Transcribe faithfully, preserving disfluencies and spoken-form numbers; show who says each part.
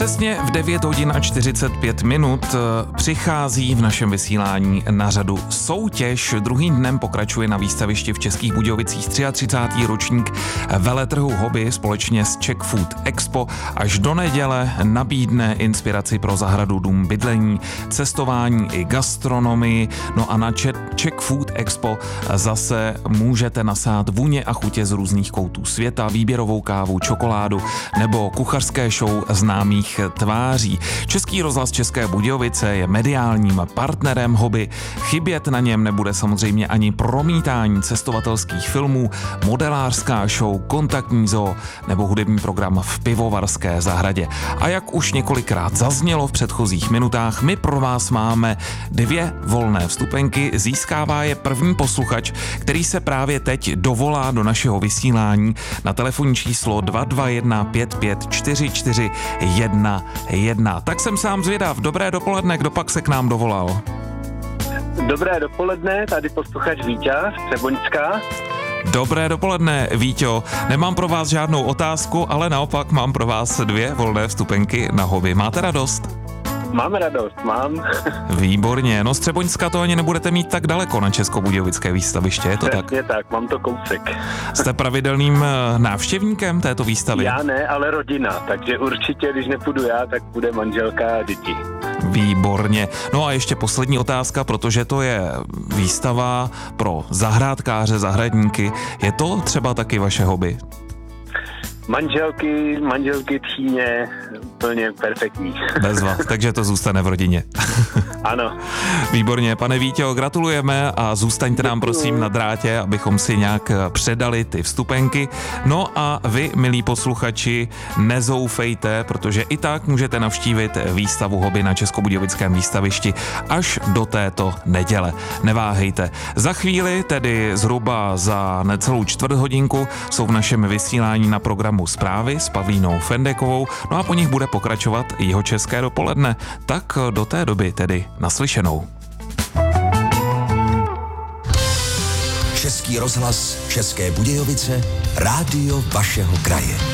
Speaker 1: Přesně v devět hodin a čtyřicet pět minut přichází v našem vysílání na řadu soutěž. Druhým dnem pokračuje na výstavišti v Českých Budějovicích třicátý třetí ročník veletrhu hobby společně s Czech Food Expo. Až do neděle nabídne inspiraci pro zahradu, dům, bydlení, cestování i gastronomii. No a na Czech Food Expo zase můžete nasát vůně a chutě z různých koutů světa, výběrovou kávu, čokoládu nebo kuchařské show známých tváří. Český rozhlas České Budějovice je mediálním partnerem hobby. Chybět na něm nebude samozřejmě ani promítání cestovatelských filmů, modelářská show, kontaktní zoo nebo hudební program v pivovarské zahradě. A jak už několikrát zaznělo v předchozích minutách, my pro vás máme dvě volné vstupenky. Získává je první posluchač, který se právě teď dovolá do našeho vysílání na telefonní číslo dva dva jedna pět pět čtyři čtyři jedna jedna. Tak jsem sám zvědav. Dobré dopoledne, kdo pak se k nám dovolal?
Speaker 2: Dobré dopoledne, tady posluchač Víťa z Třeboňska.
Speaker 1: Dobré dopoledne, Víťo. Nemám pro vás žádnou otázku, ale naopak mám pro vás dvě volné vstupenky na hobby. Máte radost?
Speaker 2: Mám radost, mám.
Speaker 1: Výborně. No z Třeboňska to ani nebudete mít tak daleko na Českobudějovické výstaviště, je to tak?
Speaker 2: Přesně tak, mám to kousek.
Speaker 1: Jste pravidelným návštěvníkem této výstavy?
Speaker 2: Já ne, ale rodina, takže určitě, když nepůjdu já, tak bude manželka a děti.
Speaker 1: Výborně. No a ještě poslední otázka, protože to je výstava pro zahrádkáře, zahradníky. Je to třeba taky vaše hobby?
Speaker 2: Manželky, manželky, tchýně, úplně perfektní.
Speaker 1: Bezva, takže to zůstane v rodině.
Speaker 2: Ano.
Speaker 1: Výborně, pane Víťo, gratulujeme a zůstaňte nám prosím na drátě, abychom si nějak předali ty vstupenky. No a vy, milí posluchači, nezoufejte, protože i tak můžete navštívit výstavu hobby na Českobudějovickém výstavišti až do této neděle. Neváhejte. Za chvíli, tedy zhruba za necelou čtvrt hodinku, jsou v našem vysílání na programu Zprávy s Pavlínou Fendekovou, no a po nich bude pokračovat Jihočeské dopoledne. Tak do té doby tedy naslyšenou.
Speaker 3: Český rozhlas České Budějovice, rádio vašeho kraje.